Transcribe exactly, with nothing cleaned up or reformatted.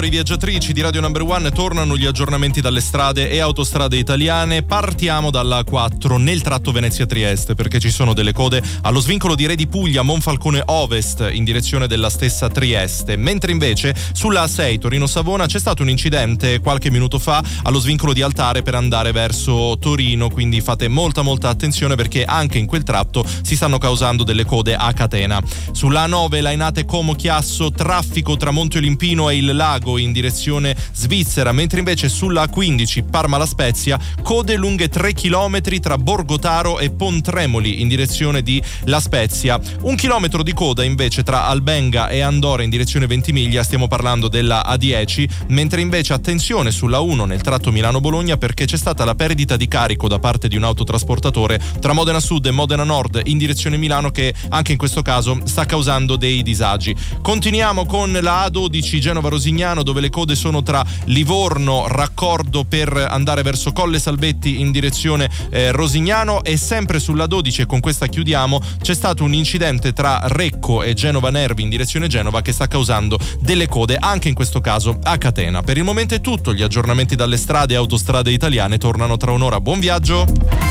viaggiatori, viaggiatrici di Radio Number One, tornano gli aggiornamenti dalle strade e autostrade italiane. Partiamo dalla A quattro nel tratto Venezia-Trieste, perché ci sono delle code allo svincolo di Re di Puglia, Monfalcone Ovest in direzione della stessa Trieste, mentre invece sulla A sei Torino-Savona c'è stato un incidente qualche minuto fa allo svincolo di Altare per andare verso Torino, quindi fate molta molta attenzione perché anche in quel tratto si stanno causando delle code a catena. Sulla A nove Lainate Como Chiasso, traffico tra Monte Olimpino e il Lago in direzione Svizzera, mentre invece sulla A quindici Parma La Spezia, code lunghe tre chilometri tra Borgotaro e Pontremoli in direzione di La Spezia. Un chilometro di coda invece tra Albenga e Andora in direzione Ventimiglia, stiamo parlando della A dieci, mentre invece attenzione sulla uno nel tratto Milano-Bologna perché c'è stata la perdita di carico da parte di un autotrasportatore tra Modena Sud e Modena Nord in direzione Milano, che anche in questo caso sta causando dei disagi. Continuiamo con la A dodici Genova-Rosignano, dove le code sono tra Livorno, raccordo per andare verso Colle Salvetti in direzione eh, Rosignano, e sempre sulla dodici, e con questa chiudiamo, c'è stato un incidente tra Recco e Genova Nervi in direzione Genova che sta causando delle code anche in questo caso a catena. Per il momento è tutto, gli aggiornamenti dalle strade e autostrade italiane tornano tra un'ora. Buon viaggio!